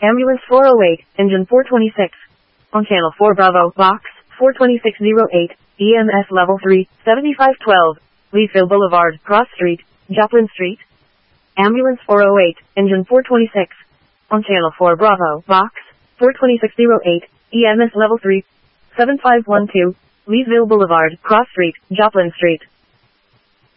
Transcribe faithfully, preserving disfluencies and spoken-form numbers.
Ambulance four oh eight, engine four twenty-six. On channel four Bravo, box four twenty-six oh eight, E M S level three, seventy-five twelve, Leesville Boulevard, Cross Street, Joplin Street. Ambulance four oh eight, engine four twenty-six. On channel four Bravo, box four twenty-six oh eight, E M S level three, seven five one two, Leesville Boulevard, Cross Street, Joplin Street.